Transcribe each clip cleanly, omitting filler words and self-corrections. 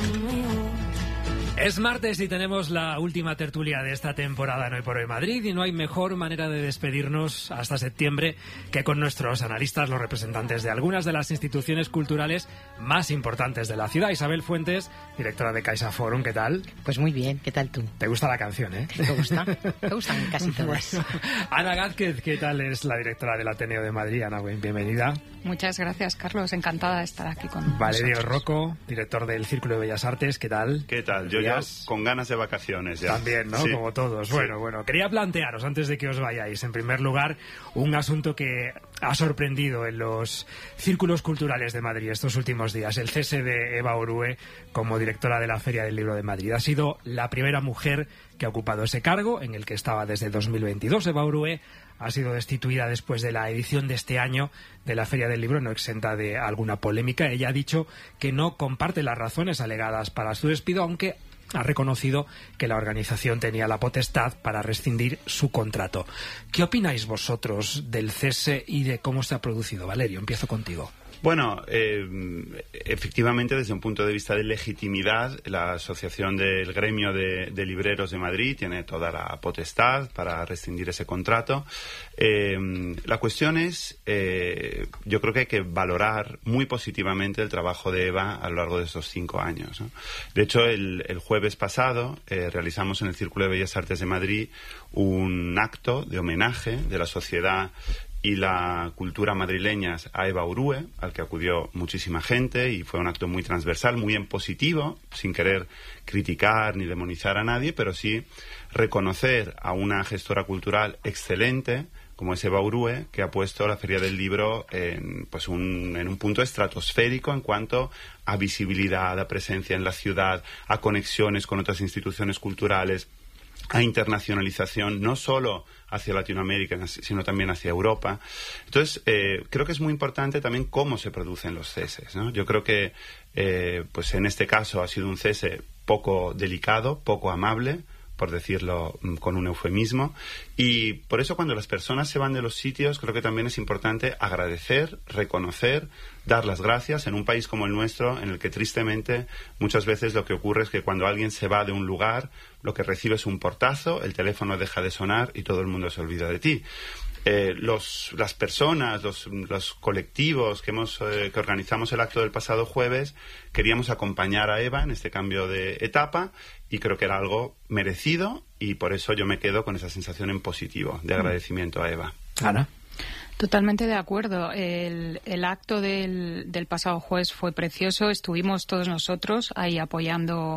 Es martes y tenemos la última tertulia de esta temporada en Hoy por Hoy Madrid, y no hay mejor manera de despedirnos hasta septiembre que con nuestros analistas, los representantes de algunas de las instituciones culturales más importantes de la ciudad. Isabel Fuentes, directora de CaixaForum, ¿qué tal? Pues muy bien, ¿qué tal tú? ¿Te gusta la canción, eh? ¿Te gusta? Me gustan casi todas. Bueno, Ana Gázquez, ¿qué tal? Es la directora del Ateneo de Madrid. Ana, bienvenida. Muchas gracias, Carlos. Encantada de estar aquí con Valerio nosotros. Rocco, director del Círculo de Bellas Artes, ¿qué tal? ¿Qué tal? Yo ya con ganas de vacaciones ya. También, ¿no? Sí. Como todos. Sí. Bueno, quería plantearos, antes de que os vayáis, en primer lugar, un asunto que ha sorprendido en los círculos culturales de Madrid estos últimos días. El cese de Eva Orue como directora de la Feria del Libro de Madrid. Ha sido la primera mujer que ha ocupado ese cargo, en el que estaba desde 2022. Eva Orue ha sido destituida después de la edición de este año de la Feria del Libro, no exenta de alguna polémica. Ella ha dicho que no comparte las razones alegadas para su despido, aunque ha reconocido que la organización tenía la potestad para rescindir su contrato. ¿Qué opináis vosotros del cese y de cómo se ha producido? Valerio, empiezo contigo. Bueno, efectivamente, desde un punto de vista de legitimidad, la Asociación del Gremio de Libreros de Madrid tiene toda la potestad para rescindir ese contrato. La cuestión es, yo creo que hay que valorar muy positivamente el trabajo de Eva a lo largo de estos 5 años, ¿no? De hecho, el jueves pasado realizamos en el Círculo de Bellas Artes de Madrid un acto de homenaje de la sociedad y la cultura madrileñas a Eva Orue, al que acudió muchísima gente, y fue un acto muy transversal, muy en positivo, sin querer criticar ni demonizar a nadie, pero sí reconocer a una gestora cultural excelente como es Eva Orue, que ha puesto la Feria del Libro en un punto estratosférico en cuanto a visibilidad, a presencia en la ciudad, a conexiones con otras instituciones culturales, a internacionalización, no solo hacia Latinoamérica, sino también hacia Europa. Entonces, creo que es muy importante también cómo se producen los ceses, ¿no? Yo creo que, pues en este caso ha sido un cese poco delicado, poco amable, por decirlo con un eufemismo, y por eso cuando las personas se van de los sitios creo que también es importante agradecer, reconocer, dar las gracias en un país como el nuestro, en el que tristemente muchas veces lo que ocurre es que cuando alguien se va de un lugar lo que recibe es un portazo, el teléfono deja de sonar y todo el mundo se olvida de ti. Las personas, los colectivos que organizamos el acto del pasado jueves, queríamos acompañar a Eva en este cambio de etapa, y creo que era algo merecido, y por eso yo me quedo con esa sensación en positivo de agradecimiento a Eva. Ana. Totalmente de acuerdo. El acto del pasado jueves fue precioso. Estuvimos todos nosotros ahí apoyando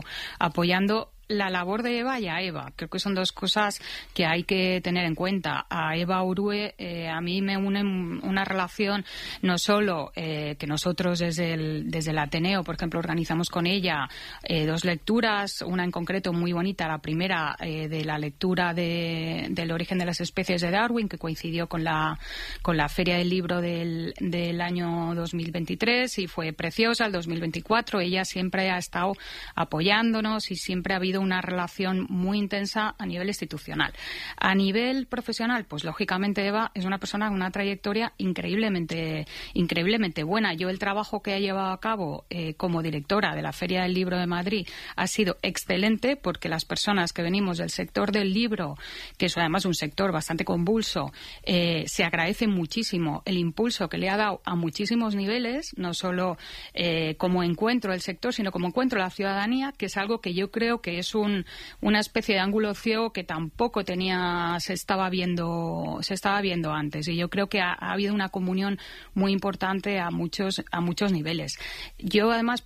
la labor de Eva y a Eva. Creo que son dos cosas que hay que tener en cuenta. A Eva Orue a mí me une una relación, no solo que nosotros desde el Ateneo, por ejemplo, organizamos con ella 2 lecturas, una en concreto muy bonita, la primera de la lectura del origen de las especies de Darwin, que coincidió con la Feria del Libro del año 2023, y fue preciosa. El 2024 ella siempre ha estado apoyándonos y siempre ha habido una relación muy intensa a nivel institucional. A nivel profesional, pues lógicamente Eva es una persona con una trayectoria increíblemente buena. Yo el trabajo que ha llevado a cabo como directora de la Feria del Libro de Madrid ha sido excelente, porque las personas que venimos del sector del libro, que es además un sector bastante convulso, se agradece muchísimo el impulso que le ha dado a muchísimos niveles, no solo como encuentro del sector, sino como encuentro de la ciudadanía, que es algo que yo creo que es una especie de ángulo ciego que tampoco se estaba viendo antes, y yo creo que ha habido una comunión muy importante a muchos niveles. Yo además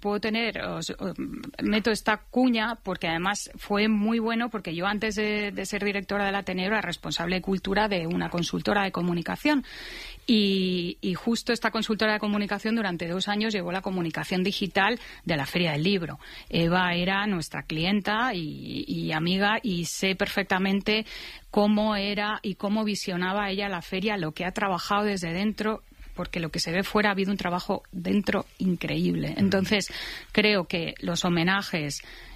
meto esta cuña porque además fue muy bueno, porque yo antes de ser directora del Ateneo era responsable de cultura de una consultora de comunicación, y justo esta consultora de comunicación durante 2 años llevó la comunicación digital de la Feria del Libro. Eva era nuestra clienta y amiga, y sé perfectamente cómo era y cómo visionaba ella la feria, lo que ha trabajado desde dentro, porque lo que se ve fuera ha habido un trabajo dentro increíble. Entonces, creo que los homenajes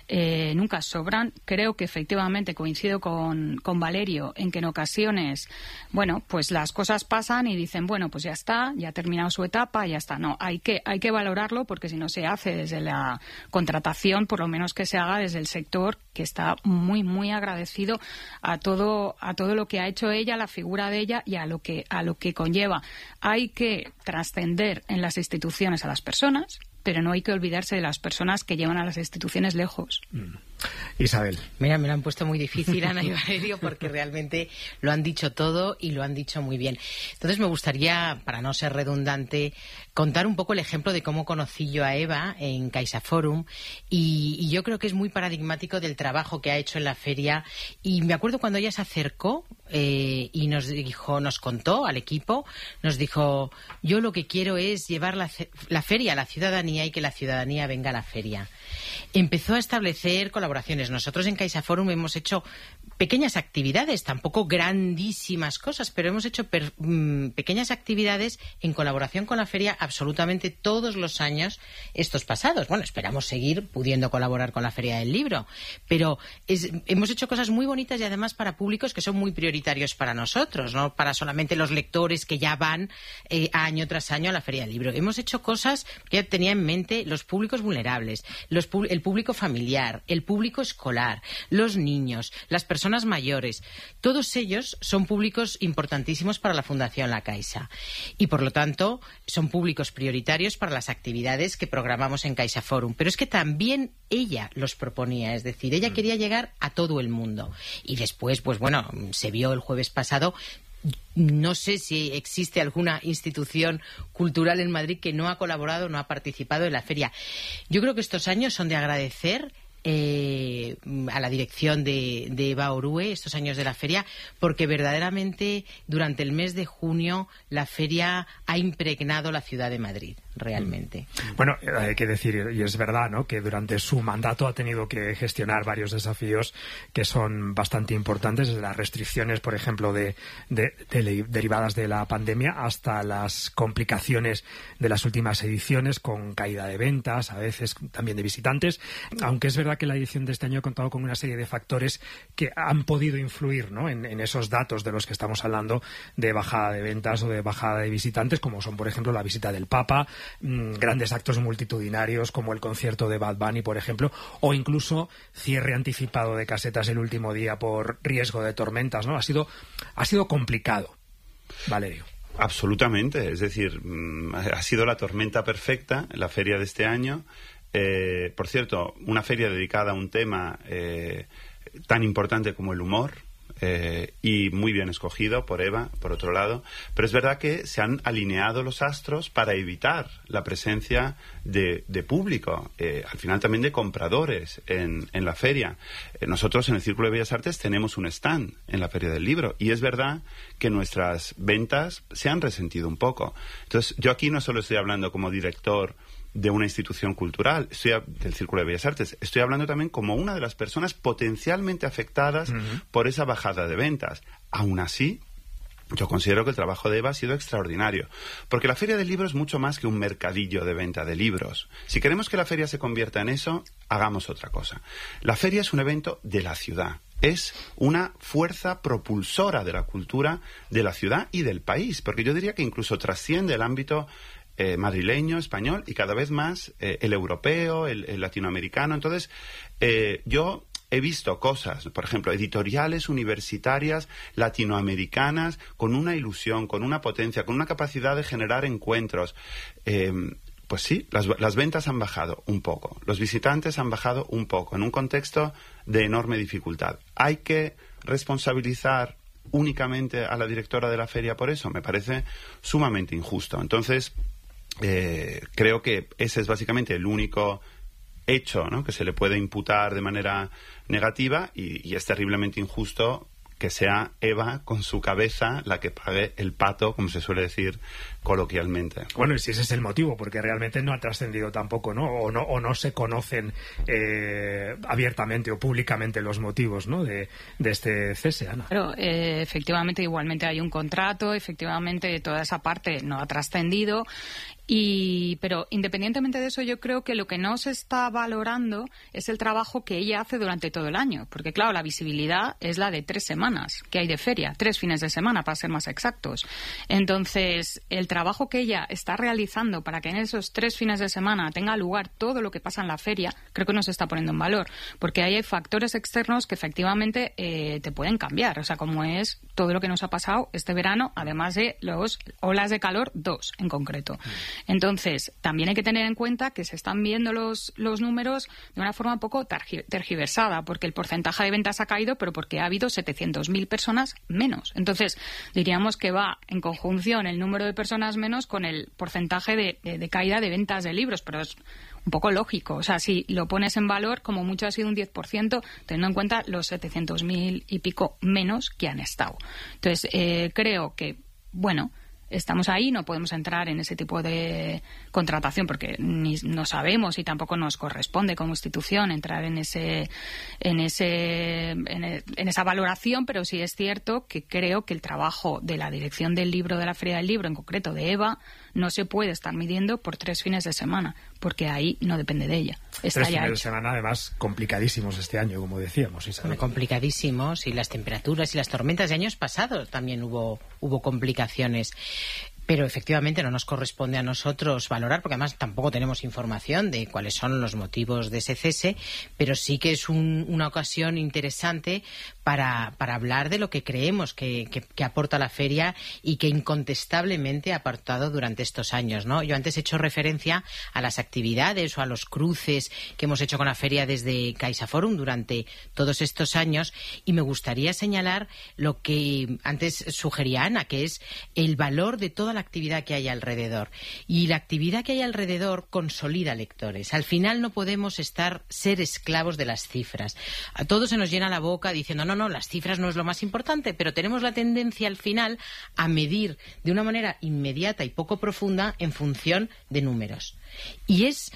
nunca sobran. Creo que efectivamente coincido con Valerio en que en ocasiones, bueno, pues las cosas pasan y dicen, bueno, pues ya está, ya ha terminado su etapa, ya está. No, hay que valorarlo, porque si no se hace desde la contratación, por lo menos que se haga desde el sector, que está muy, muy agradecido a todo lo que ha hecho ella, la figura de ella y a lo que conlleva. Hay que trascender en las instituciones a las personas, pero no hay que olvidarse de las personas que llevan a las instituciones lejos. Isabel. Mira, me lo han puesto muy difícil, Ana y Valerio, porque realmente lo han dicho todo y lo han dicho muy bien. Entonces me gustaría, para no ser redundante, contar un poco el ejemplo de cómo conocí yo a Eva en CaixaForum, y yo creo que es muy paradigmático del trabajo que ha hecho en la feria. Y me acuerdo cuando ella se acercó y nos contó al equipo, nos dijo: yo lo que quiero es llevar la feria a la ciudadanía y que la ciudadanía venga a la feria. Empezó a establecer colaboraciones. Nosotros en CaixaForum hemos hecho pequeñas actividades, tampoco grandísimas cosas, pero hemos hecho pequeñas actividades en colaboración con la feria absolutamente todos los años estos pasados. Bueno, esperamos seguir pudiendo colaborar con la Feria del Libro, pero hemos hecho cosas muy bonitas y además para públicos que son muy prioritarios para nosotros, no para solamente los lectores que ya van año tras año a la Feria del Libro. Hemos hecho cosas que tenía en mente: los públicos vulnerables, el público familiar, el público escolar, los niños, las personas mayores. Todos ellos son públicos importantísimos para la Fundación La Caixa y, por lo tanto, son públicos prioritarios para las actividades que programamos en CaixaForum. Pero es que también ella los proponía, es decir, ella quería llegar a todo el mundo. Y después, pues bueno, se vio el jueves pasado. No sé si existe alguna institución cultural en Madrid que no ha colaborado, no ha participado en la feria. Yo creo que estos años son de agradecer a la dirección de Eva Orue, estos años de la feria, porque verdaderamente durante el mes de junio la feria ha impregnado la ciudad de Madrid, realmente. Bueno, hay que decir, y es verdad, ¿no?, que durante su mandato ha tenido que gestionar varios desafíos que son bastante importantes, desde las restricciones, por ejemplo, derivadas de la pandemia, hasta las complicaciones de las últimas ediciones, con caída de ventas, a veces también de visitantes, aunque es verdad que la edición de este año ha contado con una serie de factores que han podido influir, ¿no?, en esos datos de los que estamos hablando, de bajada de ventas o de bajada de visitantes, como son, por ejemplo, la visita del Papa, grandes actos multitudinarios como el concierto de Bad Bunny, por ejemplo, o incluso cierre anticipado de casetas el último día por riesgo de tormentas, ¿no? Ha sido complicado. Valerio. Absolutamente, es decir, ha sido la tormenta perfecta la feria de este año. Por cierto, una feria dedicada a un tema tan importante como el humor, y muy bien escogido por Eva, por otro lado, pero es verdad que se han alineado los astros para evitar la presencia de público, al final también de compradores en la feria. Nosotros en el Círculo de Bellas Artes tenemos un stand en la Feria del Libro y es verdad que nuestras ventas se han resentido un poco. Entonces, yo aquí no solo estoy hablando como director de una institución cultural, del Círculo de Bellas Artes, estoy hablando también como una de las personas potencialmente afectadas por esa bajada de ventas. Aún así, yo considero que el trabajo de Eva ha sido extraordinario, porque la Feria del Libro es mucho más que un mercadillo de venta de libros. Si queremos que la feria se convierta en eso, hagamos otra cosa. La feria es un evento de la ciudad. Es una fuerza propulsora de la cultura de la ciudad y del país, porque yo diría que incluso trasciende el ámbito madrileño, español y cada vez más el europeo, el latinoamericano. Entonces, yo he visto cosas, por ejemplo, editoriales universitarias latinoamericanas con una ilusión, con una potencia, con una capacidad de generar encuentros. Pues sí, las ventas han bajado un poco, los visitantes han bajado un poco, en un contexto de enorme dificultad. ¿Hay que responsabilizar únicamente a la directora de la feria por eso? Me parece sumamente injusto. Entonces, creo que ese es básicamente el único hecho, ¿no?, que se le puede imputar de manera negativa y es terriblemente injusto que sea Eva con su cabeza la que pague el pato, como se suele decir coloquialmente. Bueno, y si ese es el motivo, porque realmente no ha trascendido tampoco, ¿no? O no se conocen abiertamente o públicamente los motivos, ¿no? de este cese, Ana. Pero efectivamente, igualmente hay un contrato, efectivamente toda esa parte no ha trascendido. Pero independientemente de eso, yo creo que lo que no se está valorando es el trabajo que ella hace durante todo el año, porque claro, la visibilidad es la de 3 semanas que hay de feria, 3 fines de semana para ser más exactos. Entonces, el trabajo que ella está realizando para que en esos 3 fines de semana tenga lugar todo lo que pasa en la feria, creo que no se está poniendo en valor, porque ahí hay factores externos que efectivamente te pueden cambiar, o sea, como es todo lo que nos ha pasado este verano, además de los olas de calor 2 en concreto. Entonces, también hay que tener en cuenta que se están viendo los números de una forma un poco tergiversada, porque el porcentaje de ventas ha caído, pero porque ha habido 700.000 personas menos. Entonces, diríamos que va en conjunción el número de personas menos con el porcentaje de caída de ventas de libros, pero es un poco lógico. O sea, si lo pones en valor, como mucho ha sido un 10%, teniendo en cuenta los 700.000 y pico menos que han estado. Entonces, creo que, bueno, estamos ahí, no podemos entrar en ese tipo de contratación porque no sabemos y tampoco nos corresponde como institución entrar en esa valoración, pero sí es cierto que creo que el trabajo de la dirección del libro, de la Feria del Libro, en concreto de Eva, no se puede estar midiendo por 3 fines de semana, porque ahí no depende de ella. Está 3 ya fines de hecho. semana, además, complicadísimos este año, como decíamos, Isabel. Bueno, complicadísimos, y las temperaturas y las tormentas de años pasados también hubo complicaciones. Pero efectivamente no nos corresponde a nosotros valorar, porque además tampoco tenemos información de cuáles son los motivos de ese cese, pero sí que es una ocasión interesante para hablar de lo que creemos que aporta la feria y que incontestablemente ha aportado durante estos años, ¿no? Yo antes he hecho referencia a las actividades o a los cruces que hemos hecho con la feria desde CaixaForum durante todos estos años, y me gustaría señalar lo que antes sugería Ana, que es el valor de toda la actividad que hay alrededor. Y la actividad que hay alrededor consolida lectores. Al final no podemos ser esclavos de las cifras. A todos se nos llena la boca diciendo no, las cifras no es lo más importante, pero tenemos la tendencia al final a medir de una manera inmediata y poco profunda en función de números. Y es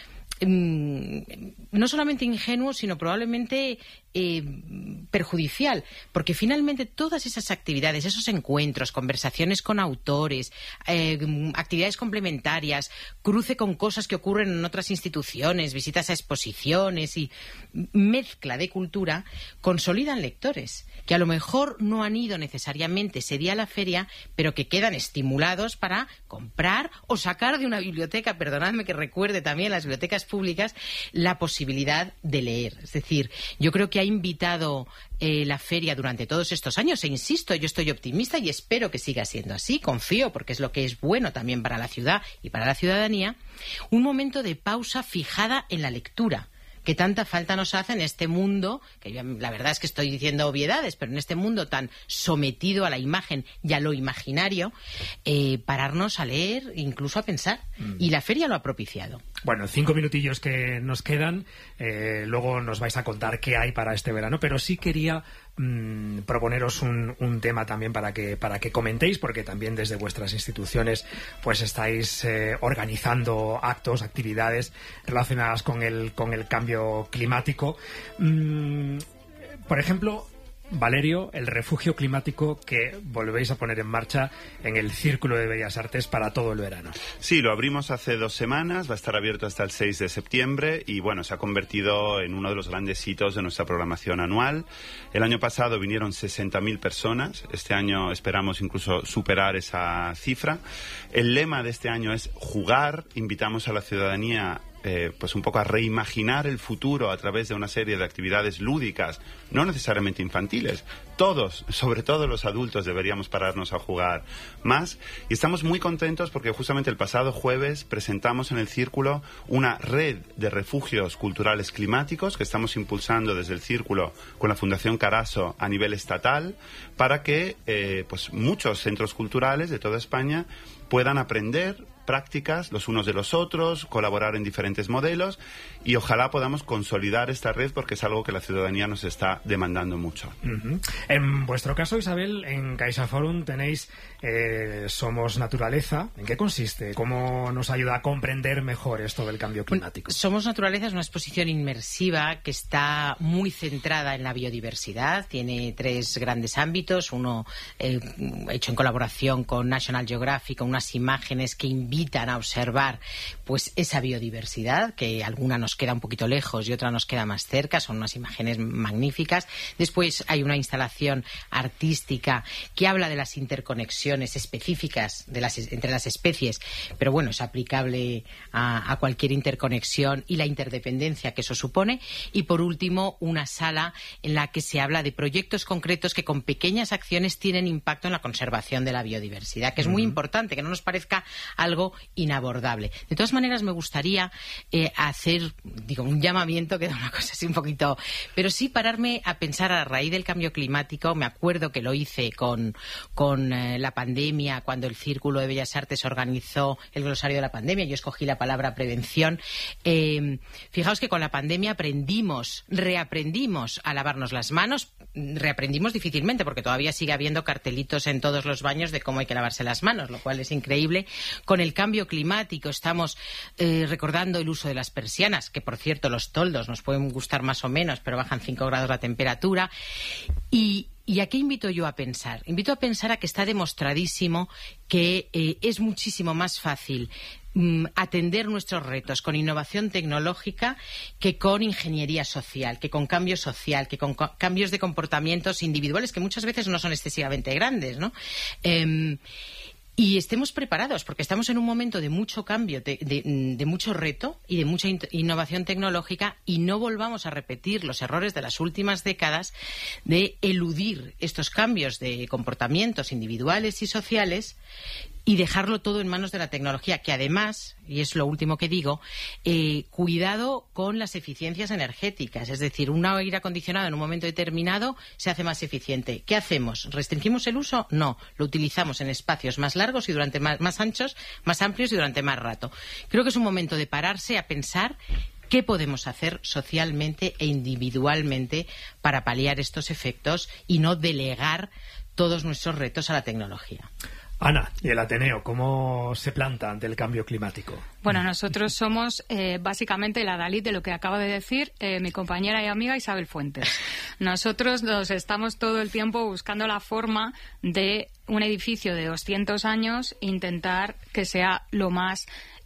no solamente ingenuo, sino probablemente perjudicial, porque finalmente todas esas actividades, esos encuentros, conversaciones con autores, actividades complementarias, cruce con cosas que ocurren en otras instituciones, visitas a exposiciones y mezcla de cultura, consolidan lectores que a lo mejor no han ido necesariamente ese día a la feria, pero que quedan estimulados para comprar o sacar de una biblioteca, perdonadme que recuerde también las bibliotecas públicas, la posibilidad de leer. Es decir, yo creo que ha invitado la feria durante todos estos años, e insisto, yo estoy optimista y espero que siga siendo así, confío, porque es lo que es bueno también para la ciudad y para la ciudadanía, un momento de pausa fijada en la lectura, que tanta falta nos hace en este mundo, que yo, la verdad es que estoy diciendo obviedades, pero en este mundo tan sometido a la imagen y a lo imaginario, pararnos a leer, incluso a pensar. Y la feria lo ha propiciado. Bueno, 5 minutillos que nos quedan, luego nos vais a contar qué hay para este verano, pero sí quería proponeros un tema también para que comentéis, porque también desde vuestras instituciones pues estáis organizando actos, actividades relacionadas con el cambio climático. Por ejemplo, Valerio, el refugio climático que volvéis a poner en marcha en el Círculo de Bellas Artes para todo el verano. Sí, lo abrimos hace 2 semanas, va a estar abierto hasta el 6 de septiembre y bueno, se ha convertido en uno de los grandes hitos de nuestra programación anual. El año pasado vinieron 60.000 personas, este año esperamos incluso superar esa cifra. El lema de este año es jugar, invitamos a la ciudadanía pues un poco a reimaginar el futuro a través de una serie de actividades lúdicas, no necesariamente infantiles. Todos, sobre todo los adultos, deberíamos pararnos a jugar más. Y estamos muy contentos porque justamente el pasado jueves presentamos en el Círculo una red de refugios culturales climáticos que estamos impulsando desde el Círculo con la Fundación Caraso a nivel estatal para que pues muchos centros culturales de toda España puedan aprender prácticas los unos de los otros, colaborar en diferentes modelos y ojalá podamos consolidar esta red porque es algo que la ciudadanía nos está demandando mucho. En vuestro caso, Isabel, en CaixaForum tenéis Somos Naturaleza. ¿En qué consiste? ¿Cómo nos ayuda a comprender mejor esto del cambio climático? Somos Naturaleza es una exposición inmersiva que está muy centrada en la biodiversidad. Tiene 3 grandes ámbitos. Uno hecho en colaboración con National Geographic, con unas imágenes que invitan a observar pues esa biodiversidad, que alguna nos queda un poquito lejos y otra nos queda más cerca. Son unas imágenes magníficas. Después hay una instalación artística que habla de las interconexiones específicas entre las especies, pero bueno, es aplicable a cualquier interconexión y la interdependencia que eso supone. Y por último, una sala en la que se habla de proyectos concretos que con pequeñas acciones tienen impacto en la conservación de la biodiversidad, que es muy importante, que no nos parezca algo inabordable. De todas maneras, me gustaría hacer, un llamamiento, que da una cosa así un poquito, pero sí pararme a pensar a raíz del cambio climático. Me acuerdo que lo hice con la pandemia, cuando el Círculo de Bellas Artes organizó el glosario de la pandemia. Yo escogí la palabra prevención. Fijaos que con la pandemia reaprendimos a lavarnos las manos. Reaprendimos difícilmente porque todavía sigue habiendo cartelitos en todos los baños de cómo hay que lavarse las manos, lo cual es increíble. Con el cambio climático estamos recordando el uso de las persianas, que por cierto los toldos nos pueden gustar más o menos, pero bajan 5 grados la temperatura. ¿Y a qué invito yo a pensar? Invito a pensar a que está demostradísimo que es muchísimo más fácil atender nuestros retos con innovación tecnológica que con ingeniería social, que con cambio social, que con cambios de comportamientos individuales que muchas veces no son excesivamente grandes, ¿no? Y estemos preparados, porque estamos en un momento de mucho cambio, de mucho reto y de mucha innovación tecnológica, y no volvamos a repetir los errores de las últimas décadas de eludir estos cambios de comportamientos individuales y sociales y dejarlo todo en manos de la tecnología, que además, y es lo último que digo, cuidado con las eficiencias energéticas. Es decir, un aire acondicionado en un momento determinado se hace más eficiente. ¿Qué hacemos? ¿Restringimos el uso? No. Lo utilizamos en espacios más largos y durante más anchos, más amplios y durante más rato. Creo que es un momento de pararse a pensar qué podemos hacer socialmente e individualmente para paliar estos efectos y no delegar todos nuestros retos a la tecnología. Ana, ¿y el Ateneo cómo se planta ante el cambio climático? Bueno, nosotros somos básicamente la Dalit de lo que acaba de decir mi compañera y amiga Isabel Fuentes. Nosotros nos estamos todo el tiempo buscando la forma de un edificio de 200 años intentar que sea lo más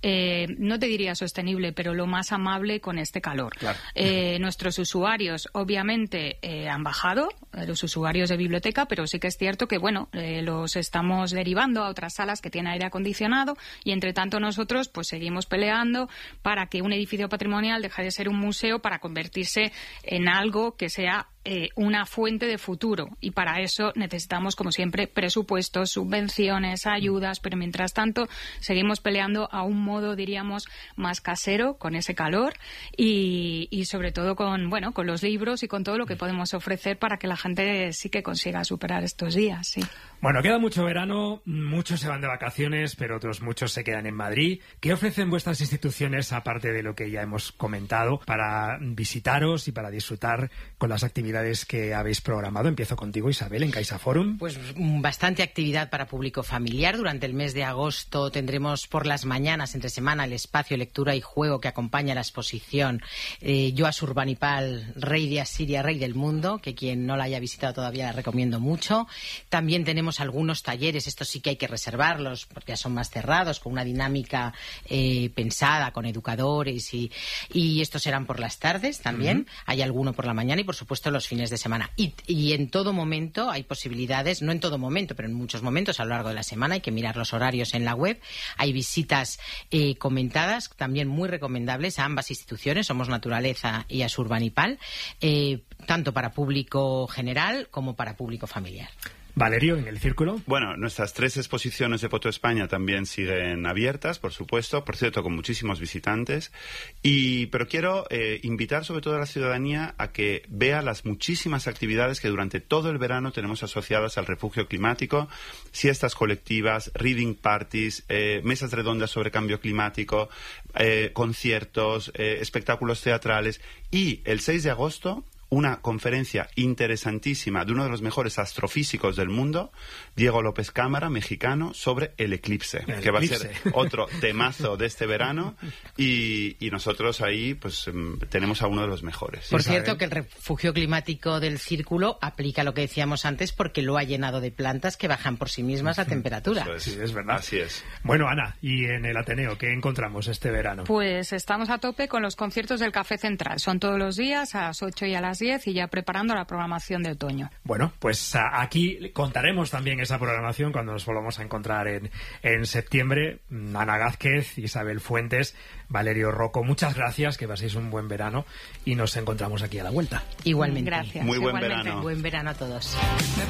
no te diría sostenible, pero lo más amable con este calor. Claro. Nuestros usuarios, obviamente, han bajado, los usuarios de biblioteca, pero sí que es cierto que, bueno, los estamos derivando a otras salas que tienen aire acondicionado y, entre tanto, nosotros pues seguimos peleando para que un edificio patrimonial deje de ser un museo para convertirse en algo que sea una fuente de futuro, y para eso necesitamos, como siempre, presupuestos, subvenciones, ayudas, pero mientras tanto seguimos peleando a un modo, diríamos, más casero con ese calor y sobre todo con los libros y con todo lo que podemos ofrecer para que la gente sí que consiga superar estos días, sí. Bueno, queda mucho verano, muchos se van de vacaciones, pero otros muchos se quedan en Madrid. ¿Qué ofrecen vuestras instituciones, aparte de lo que ya hemos comentado, para visitaros y para disfrutar con las actividades que habéis programado? Empiezo contigo, Isabel, en CaixaForum. Pues bastante actividad para público familiar. Durante el mes de agosto tendremos por las mañanas, entre semana, el espacio Lectura y Juego que acompaña la exposición Joas Urbanipal, Rey de Asiria, Rey del Mundo, que quien no la haya visitado todavía la recomiendo mucho. También tenemos algunos talleres, estos sí que hay que reservarlos porque ya son más cerrados, con una dinámica pensada con educadores y estos serán por las tardes también. Hay alguno por la mañana y por supuesto los fines de semana. Y en todo momento hay posibilidades, no en todo momento, pero en muchos momentos a lo largo de la semana, hay que mirar los horarios en la web. Hay visitas comentadas, también muy recomendables a ambas instituciones, Somos Naturaleza y Asurbanipal, tanto para público general como para público familiar. Valerio, en el Círculo. Bueno, nuestras 3 exposiciones de Foto España también siguen abiertas, por supuesto, por cierto, con muchísimos visitantes. Pero quiero invitar sobre todo a la ciudadanía a que vea las muchísimas actividades que durante todo el verano tenemos asociadas al refugio climático, siestas colectivas, reading parties, mesas redondas sobre cambio climático, conciertos, espectáculos teatrales y el 6 de agosto una conferencia interesantísima de uno de los mejores astrofísicos del mundo, Diego López Cámara, mexicano, sobre el eclipse, que va a ser otro temazo de este verano, y nosotros ahí pues tenemos a uno de los mejores. Por cierto, que el refugio climático del Círculo aplica lo que decíamos antes, porque lo ha llenado de plantas que bajan por sí mismas la temperatura. Sí, es verdad. Así es. Bueno, Ana, ¿y en el Ateneo qué encontramos este verano? Pues estamos a tope con los conciertos del Café Central. Son todos los días a las 8 y a las 10 y ya preparando la programación de otoño. Bueno, pues aquí contaremos también esa programación cuando nos volvamos a encontrar en septiembre. Ana Gázquez, Isabel Fuentes, Valerio Rocco, muchas gracias, que paséis un buen verano y nos encontramos aquí a la vuelta. Igualmente. Gracias. Muy buen Igualmente. verano. Buen verano a todos.